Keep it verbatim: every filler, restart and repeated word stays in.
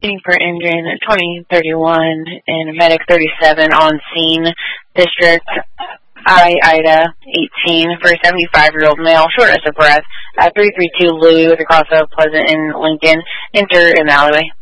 Waiting for engine twenty thirty-one and medic thirty-seven on scene. District I, Ida, eighteen, for a seventy-five-year-old male, shortness of breath, at three three two Louis with a cross of Pleasant and Lincoln. Enter in the alleyway.